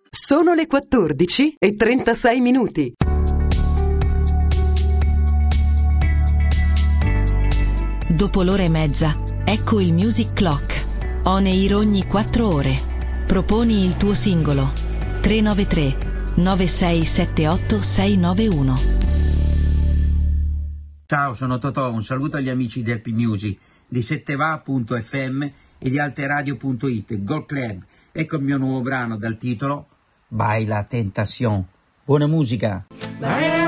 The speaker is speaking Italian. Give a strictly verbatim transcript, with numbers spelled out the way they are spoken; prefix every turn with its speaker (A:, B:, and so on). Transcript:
A: Sono le quattordici e trentasei minuti.
B: Dopo l'ora e mezza, ecco il Music Clock. On air ogni quattro ore. Proponi il tuo singolo. tre nove tre nove sei sette otto sei nove uno.
C: Ciao, sono Totò, un saluto agli amici di Happy Music, di setteva punto effe emme e di alteradio punto it, Gold Club. Ecco il mio nuovo brano dal titolo Baila Tentación. Buona musica!